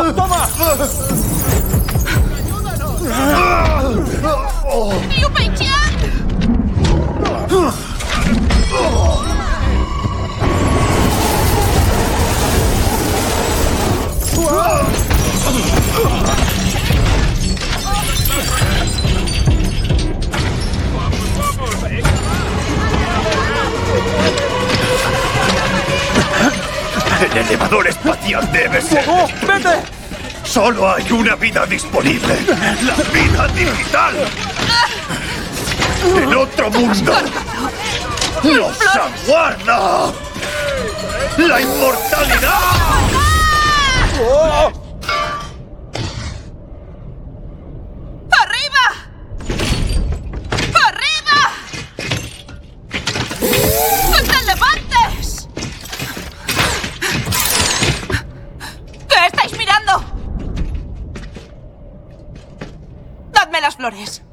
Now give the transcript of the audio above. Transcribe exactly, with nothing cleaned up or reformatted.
¡Toma! ¡Liu Peiqian! El elevador espacial debe ser... ¡Oh, vete! Solo hay una vida disponible. La vida digital. En otro mundo. Nos aguarda. La inmortalidad. ¡Oh! ¡Arriba! ¡Arriba! ¡No te levantes! ¿Qué estáis mirando? Dadme las flores.